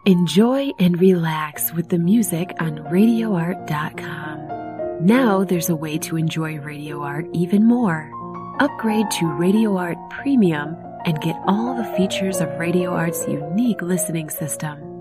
Enjoy and relax with the music on RadioArt.com. Now there's a way to enjoy Radio Art even more. Upgrade to Radio Art Premium and get all the features of Radio Art's unique listening system.